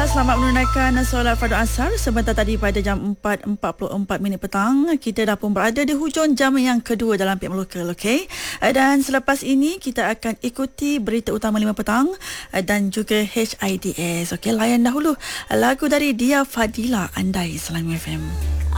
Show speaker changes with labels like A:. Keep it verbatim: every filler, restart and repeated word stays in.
A: Selamat menunaikan solat fardu asar. Sebentar tadi pada jam empat empat puluh empat minit petang, kita dah pun berada di hujung jam yang kedua dalam P M Lokal, okey. Dan selepas ini kita akan ikuti berita utama lima petang dan juga H I D S. Okey, layan dahulu lagu dari Dia Fadila, Andai, Selangor F M.